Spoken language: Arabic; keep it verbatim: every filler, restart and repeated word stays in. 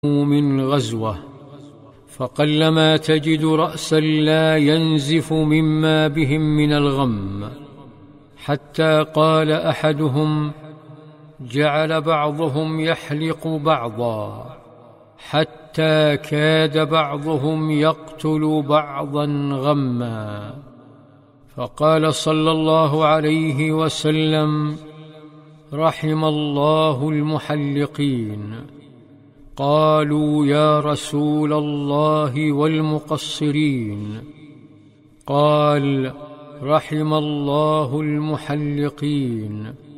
من غزوة، فقلما تجد رأسا لا ينزف مما بهم من الغم، حتى قال أحدهم: جعل بعضهم يحلق بعضا، حتى كاد بعضهم يقتل بعضا غما. فقال صلى الله عليه وسلم: رحم الله المحلقين. قالوا: يا رسول الله والمقصرين؟ قال: رحم الله المحلقين.